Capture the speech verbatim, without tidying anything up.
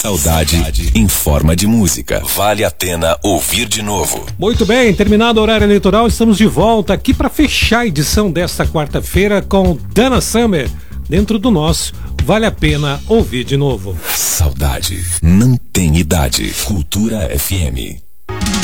Saudade em forma de música. Vale a pena ouvir de novo. Muito bem, terminado o horário eleitoral, estamos de volta aqui para fechar a edição desta quarta-feira com Dana Summer, dentro do nosso Vale a Pena Ouvir de Novo. Saudade não tem idade. Cultura F M.